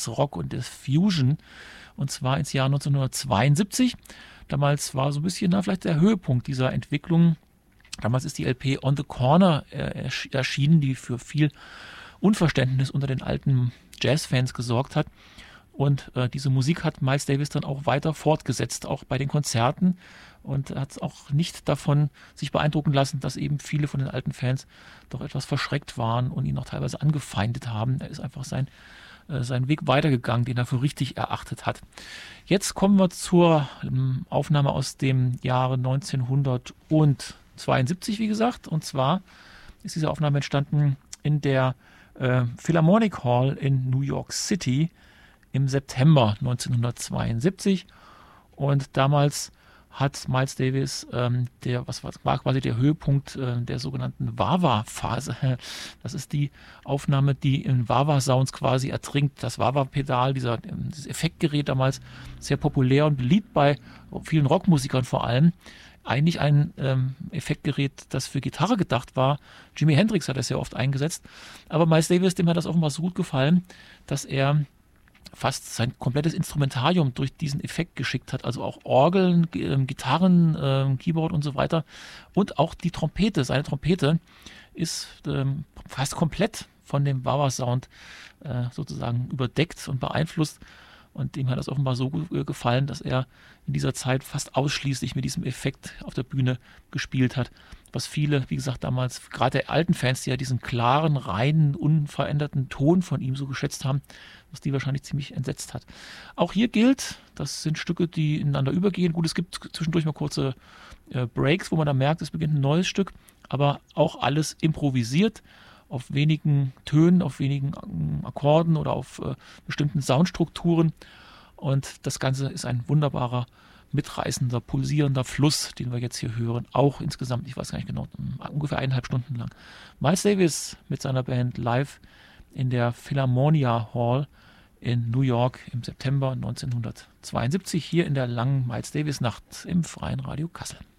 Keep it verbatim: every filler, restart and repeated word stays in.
Rock und des Fusion, und zwar ins Jahr neunzehnhundertzweiundsiebzig. Damals war so ein bisschen, na, vielleicht der Höhepunkt dieser Entwicklung. Damals ist die L P On the Corner äh, erschienen, die für viel Unverständnis unter den alten Jazzfans gesorgt hat. Und äh, diese Musik hat Miles Davis dann auch weiter fortgesetzt, auch bei den Konzerten. Und er hat auch nicht davon sich beeindrucken lassen, dass eben viele von den alten Fans doch etwas verschreckt waren und ihn auch teilweise angefeindet haben. Er ist einfach sein, äh, seinen Weg weitergegangen, den er für richtig erachtet hat. Jetzt kommen wir zur ähm, Aufnahme aus dem Jahre neunzehnhundertzweiundsiebzig, wie gesagt. Und zwar ist diese Aufnahme entstanden in der äh, Philharmonic Hall in New York City im September neunzehnhundertzweiundsiebzig. Und damals hat Miles Davis, ähm, der, was war, war quasi der Höhepunkt äh, der sogenannten Wah-Wah-Phase. Das ist die Aufnahme, die in Wah-Wah-Sounds quasi ertrinkt. Das Wah-Wah-Pedal, dieser, dieses Effektgerät damals, sehr populär und beliebt bei vielen Rockmusikern vor allem. Eigentlich ein ähm, Effektgerät, das für Gitarre gedacht war. Jimi Hendrix hat das sehr oft eingesetzt. Aber Miles Davis, dem hat das offenbar so gut gefallen, dass er fast sein komplettes Instrumentarium durch diesen Effekt geschickt hat, also auch Orgeln, äh, Gitarren, äh, Keyboard und so weiter, und auch die Trompete. Seine Trompete ist ähm, fast komplett von dem Wah-Wah-Sound äh, sozusagen überdeckt und beeinflusst, und ihm hat das offenbar so gut äh, gefallen, dass er in dieser Zeit fast ausschließlich mit diesem Effekt auf der Bühne gespielt hat, was viele, wie gesagt, damals, gerade der alten Fans, die ja diesen klaren, reinen, unveränderten Ton von ihm so geschätzt haben, was die wahrscheinlich ziemlich entsetzt hat. Auch hier gilt, das sind Stücke, die ineinander übergehen. Gut, es gibt zwischendurch mal kurze äh, Breaks, wo man dann merkt, es beginnt ein neues Stück, aber auch alles improvisiert, auf wenigen Tönen, auf wenigen äh, Akkorden oder auf äh, bestimmten Soundstrukturen. Und das Ganze ist ein wunderbarer, mitreißender, pulsierender Fluss, den wir jetzt hier hören. Auch insgesamt, ich weiß gar nicht genau, ungefähr eineinhalb Stunden lang. Miles Davis mit seiner Band live in der Philharmonia Hall in New York im September neunzehnhundertzweiundsiebzig, hier in der langen Miles Davis Nacht im Freien Radio Kassel.